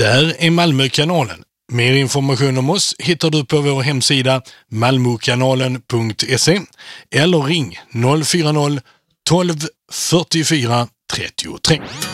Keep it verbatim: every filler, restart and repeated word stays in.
där är Malmökanalen. Mer information om oss hittar du på vår hemsida malmokanalen punkt se eller ring noll fyra noll tolv fyrtiofyra trettiotre.